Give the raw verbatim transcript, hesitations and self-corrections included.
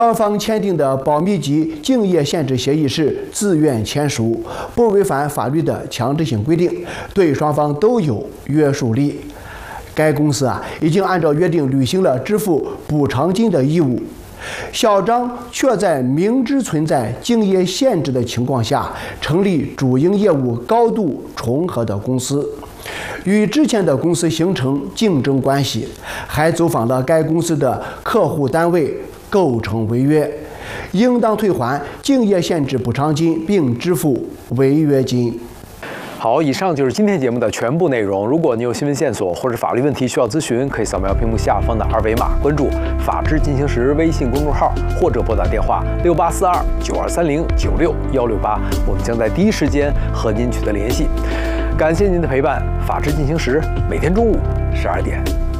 双方签订的保密及竞业限制协议是自愿签署，不违反法律的强制性规定，对双方都有约束力。该公司啊，已经按照约定履行了支付补偿金的义务。小张却在明知存在竞业限制的情况下，成立主营业务高度重合的公司，与之前的公司形成竞争关系，还走访了该公司的客户单位，构成违约，应当退还竞业限制补偿金并支付违约金。 好，以上就是今天节目的全部内容。如果你有新闻线索或者法律问题需要咨询，可以扫描屏幕下方的二维码，关注“法治进行时”微信公众号，或者拨打电话六八四二九二三零九六幺六八，我们将在第一时间和您取得联系。感谢您的陪伴，法治进行时每天中午十二点